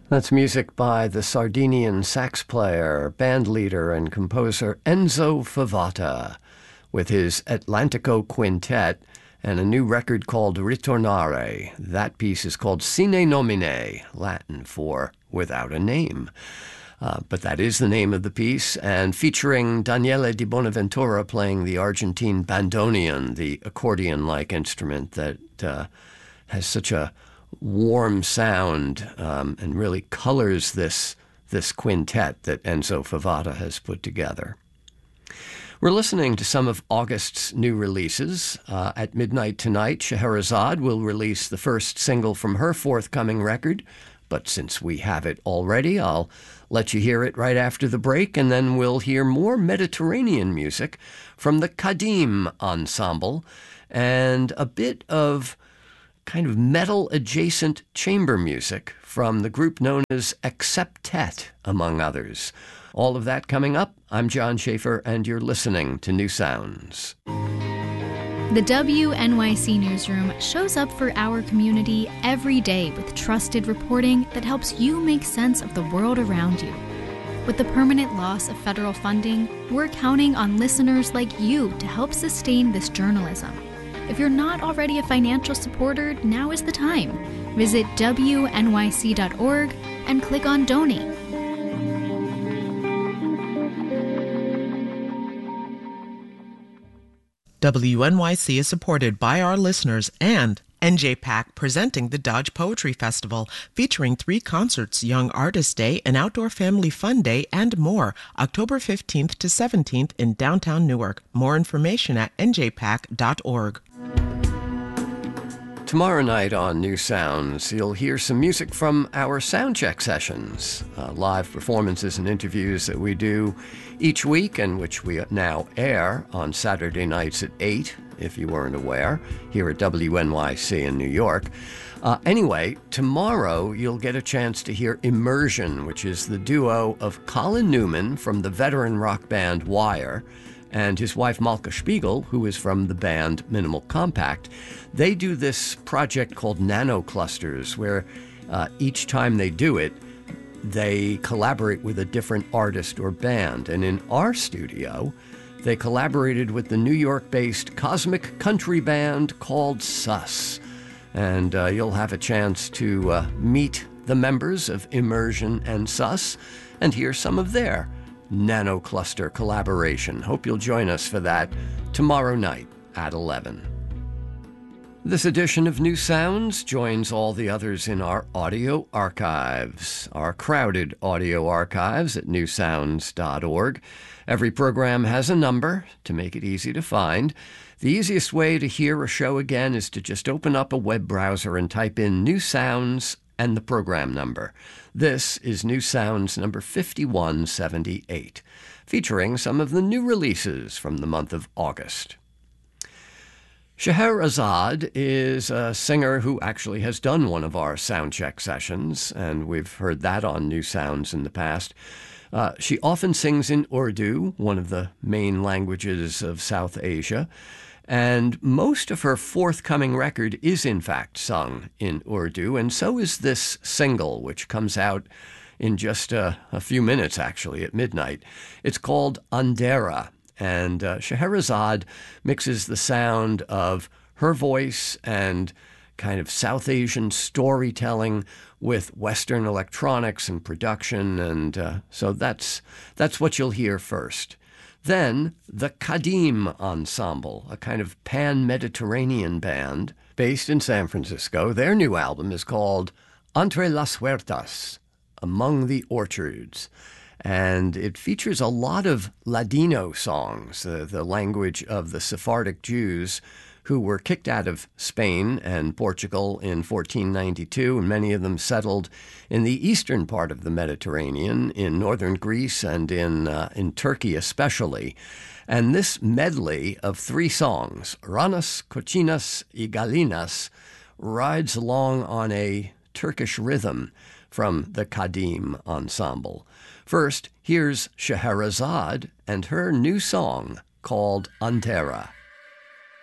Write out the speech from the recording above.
That's music by the Sardinian sax player, bandleader, and composer Enzo Favata with his Atlantico Quintet and a new record called Ritornare. That piece is called Sine Nomine, Latin for without a name. But that is the name of the piece, and featuring Daniele di Bonaventura playing the Argentine bandoneon, the accordion-like instrument that has such a warm sound and really colors this quintet that Enzo Favata has put together. We're listening to some of August's new releases. At midnight tonight, Scheherazade will release the first single from her forthcoming record, but since we have it already, I'll let you hear it right after the break, and then we'll hear more Mediterranean music from the Kadim Ensemble and a bit of kind of metal-adjacent chamber music from the group known as Acceptet, among others. All of that coming up. I'm John Schaefer, and you're listening to New Sounds. The WNYC Newsroom shows up for our community every day with trusted reporting that helps you make sense of the world around you. With the permanent loss of federal funding, we're counting on listeners like you to help sustain this journalism. If you're not already a financial supporter, now is the time. Visit WNYC.org and click on Donate. WNYC is supported by our listeners and NJPAC presenting the Dodge Poetry Festival, featuring 3 concerts, Young Artist Day, an Outdoor Family Fun Day, and more, October 15th to 17th in downtown Newark. More information at njpac.org. Tomorrow night on New Sounds, you'll hear some music from our soundcheck sessions, live performances and interviews that we do each week and which we now air on Saturday nights at 8, if you weren't aware, here at WNYC in New York. Anyway, tomorrow you'll get a chance to hear Immersion, which is the duo of Colin Newman from the veteran rock band Wire and his wife Malka Spiegel, who is from the band Minimal Compact. They do this project called Nano Clusters, where each time they do it, they collaborate with a different artist or band. And in our studio, they collaborated with the New York-based cosmic country band called Sus. And you'll have a chance to meet the members of Immersion and Sus and hear some of their Nano Cluster collaboration. Hope you'll join us for that tomorrow night at 11. This edition of New Sounds joins all the others in our audio archives, our crowded audio archives at newsounds.org. Every program has a number to make it easy to find. The easiest way to hear a show again is to just open up a web browser and type in New Sounds and the program number. This is New Sounds number 5178, featuring some of the new releases from the month of August. Scheherazade is a singer who actually has done one of our soundcheck sessions, and we've heard that on New Sounds in the past. She often sings in Urdu, one of the main languages of South Asia, and most of her forthcoming record is in fact sung in Urdu, and so is this single, which comes out in just a few minutes, actually, at midnight. It's called Andera, and Scheherazade mixes the sound of her voice and kind of South Asian storytelling with Western electronics and production, and so that's what you'll hear first. Then the Kadim Ensemble, a kind of pan-Mediterranean band based in San Francisco. Their new album is called Entre las Huertas, Among the Orchards, and it features a lot of Ladino songs, the language of the Sephardic Jews who were kicked out of Spain and Portugal in 1492, and many of them settled in the eastern part of the Mediterranean, in northern Greece and in Turkey especially. And this medley of 3 songs, Ranas, Cochinas, y Galinas, rides along on a Turkish rhythm from the Kadim Ensemble. First, here's Scheherazade and her new song called Andera.